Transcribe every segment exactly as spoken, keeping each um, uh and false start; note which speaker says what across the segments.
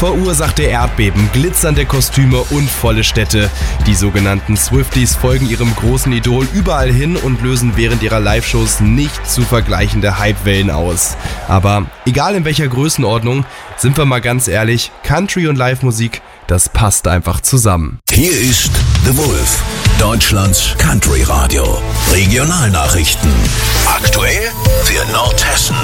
Speaker 1: verursachte Erdbeben, glitzernde Kostüme und volle Städte. Die sogenannten Swifties folgen ihrem großen Idol überall hin und lösen während ihrer Live-Shows nicht zu vergleichende Hypewellen aus. Aber egal in welcher Größenordnung, sind wir mal ganz ehrlich, Country und Live-Musik, das passt einfach zusammen.
Speaker 2: Hier ist The Wolf, Deutschlands Country-Radio. Regionalnachrichten. Aktuell für Nordhessen.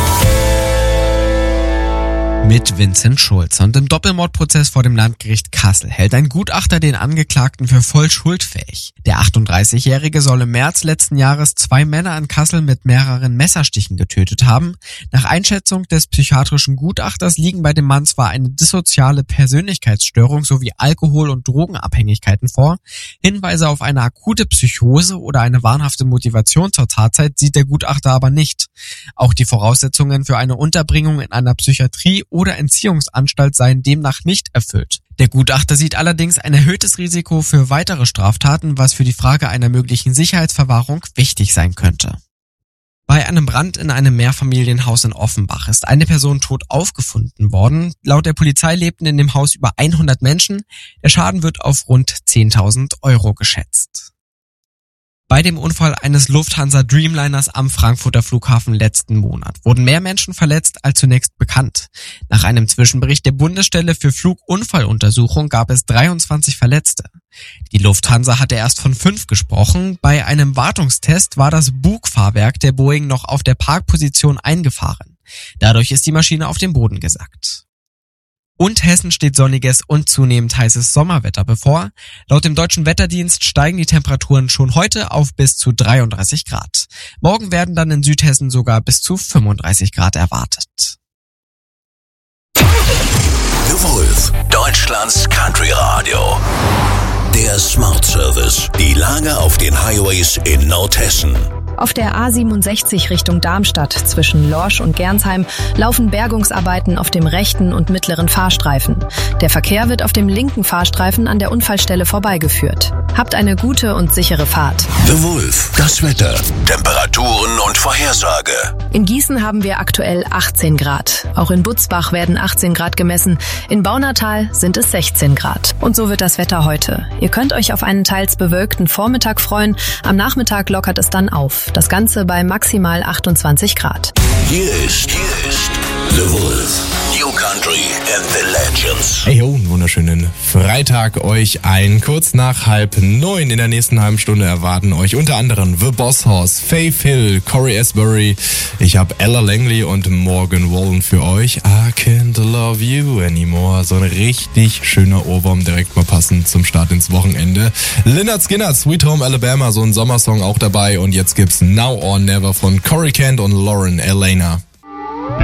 Speaker 3: Mit Vincent Schulz. Und im Doppelmordprozess vor dem Landgericht Kassel hält ein Gutachter den Angeklagten für voll schuldfähig. Der achtunddreißigjährige soll im März letzten Jahres zwei Männer in Kassel mit mehreren Messerstichen getötet haben. Nach Einschätzung des psychiatrischen Gutachters liegen bei dem Mann zwar eine dissoziale Persönlichkeitsstörung sowie Alkohol- und Drogenabhängigkeiten vor. Hinweise auf eine akute Psychose oder eine wahnhafte Motivation zur Tatzeit sieht der Gutachter aber nicht. Auch die Voraussetzungen für eine Unterbringung in einer Psychiatrie oder Entziehungsanstalt seien demnach nicht erfüllt. Der Gutachter sieht allerdings ein erhöhtes Risiko für weitere Straftaten, was für die Frage einer möglichen Sicherheitsverwahrung wichtig sein könnte. Bei einem Brand in einem Mehrfamilienhaus in Offenbach ist eine Person tot aufgefunden worden. Laut der Polizei lebten in dem Haus über hundert Menschen. Der Schaden wird auf rund zehntausend Euro geschätzt. Bei dem Unfall eines Lufthansa Dreamliners am Frankfurter Flughafen letzten Monat wurden mehr Menschen verletzt als zunächst bekannt. Nach einem Zwischenbericht der Bundesstelle für Flugunfalluntersuchung gab es dreiundzwanzig Verletzte. Die Lufthansa hatte erst von fünf gesprochen. Bei einem Wartungstest war das Bugfahrwerk der Boeing noch auf der Parkposition eingefahren. Dadurch ist die Maschine auf den Boden gesackt. Und Hessen steht sonniges und zunehmend heißes Sommerwetter bevor. Laut dem Deutschen Wetterdienst steigen die Temperaturen schon heute auf bis zu dreiunddreißig Grad. Morgen werden dann in Südhessen sogar bis zu fünfunddreißig Grad erwartet.
Speaker 2: The Wolf, Deutschlands Country Radio. Der Smart Service. Die Lage auf den Highways in Nordhessen.
Speaker 4: Auf der A siebenundsechzig Richtung Darmstadt zwischen Lorsch und Gernsheim laufen Bergungsarbeiten auf dem rechten und mittleren Fahrstreifen. Der Verkehr wird auf dem linken Fahrstreifen an der Unfallstelle vorbeigeführt. Habt eine gute und sichere Fahrt.
Speaker 2: The Wolf, das Wetter, Temperaturen und Vorhersage.
Speaker 4: In Gießen haben wir aktuell achtzehn Grad. Auch in Butzbach werden achtzehn Grad gemessen. In Baunatal sind es sechzehn Grad. Und so wird das Wetter heute. Ihr könnt euch auf einen teils bewölkten Vormittag freuen. Am Nachmittag lockert es dann auf. Das Ganze bei maximal achtundzwanzig Grad.
Speaker 2: Hier ist, hier ist The Wolf. New Country and the Legends.
Speaker 1: Hey ho, einen wunderschönen Freitag euch ein. Kurz nach halb neun in der nächsten halben Stunde erwarten euch unter anderem The Boss Hoss, Faith Hill, Corey Asbury. Ich habe Ella Langley und Morgan Wallen für euch. I can't love you anymore. So ein richtig schöner Ohrwurm, direkt mal passend zum Start ins Wochenende. Lynyrd Skynyrd, Sweet Home Alabama, so ein Sommersong auch dabei. Und jetzt gibt's Now or Never von Corey Kent und Lauren Elena.